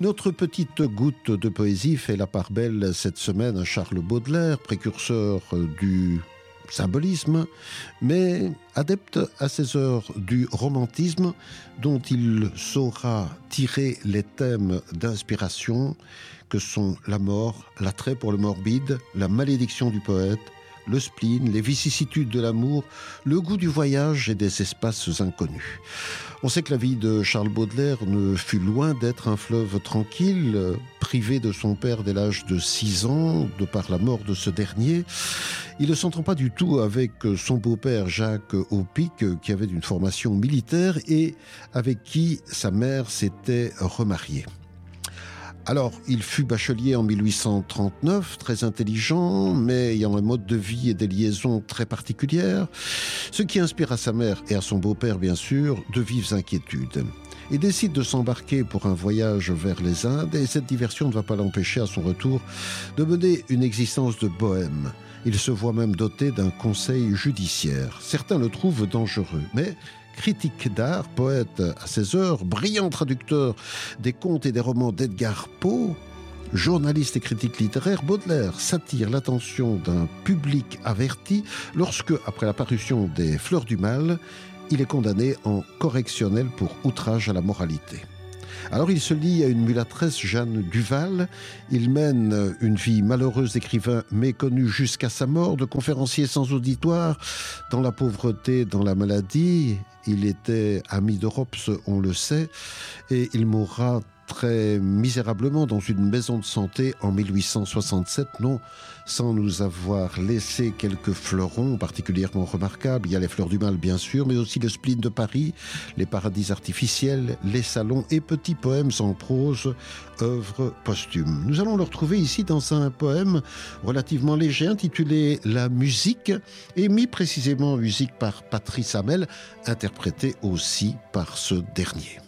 Notre petite goutte de poésie fait la part belle cette semaine à Charles Baudelaire, précurseur du symbolisme, mais adepte à ses heures du romantisme dont il saura tirer les thèmes d'inspiration que sont la mort, l'attrait pour le morbide, la malédiction du poète, le spleen, les vicissitudes de l'amour, le goût du voyage et des espaces inconnus. On sait que la vie de Charles Baudelaire ne fut loin d'être un fleuve tranquille, privé de son père dès l'âge de 6 ans, de par la mort de ce dernier. Il ne s'entend pas du tout avec son beau-père Jacques Aupic, qui avait une formation militaire et avec qui sa mère s'était remariée. Alors, il fut bachelier en 1839, très intelligent, mais ayant un mode de vie et des liaisons très particulières, ce qui inspire à sa mère et à son beau-père, bien sûr, de vives inquiétudes. Il décide de s'embarquer pour un voyage vers les Indes et cette diversion ne va pas l'empêcher à son retour de mener une existence de bohème. Il se voit même doté d'un conseil judiciaire. Certains le trouvent dangereux, mais critique d'art, poète à ses heures, brillant traducteur des contes et des romans d'Edgar Poe, journaliste et critique littéraire, Baudelaire s'attire l'attention d'un public averti lorsque, après la parution des Fleurs du Mal, il est condamné en correctionnel pour outrage à la moralité. Alors il se lie à une mulâtresse, Jeanne Duval. Il mène une vie malheureuse d'écrivain méconnu jusqu'à sa mort, de conférencier sans auditoire, dans la pauvreté, dans la maladie. Il était ami de Robes, on le sait, et il mourra très misérablement dans une maison de santé en 1867, non sans nous avoir laissé quelques fleurons particulièrement remarquables. Il y a les Fleurs du Mal, bien sûr, mais aussi le spleen de Paris, les paradis artificiels, les salons et petits poèmes en prose, œuvres posthumes. Nous allons le retrouver ici dans un poème relativement léger intitulé « La musique » et mis précisément en musique par Patrice Hamel, interprété aussi par ce dernier.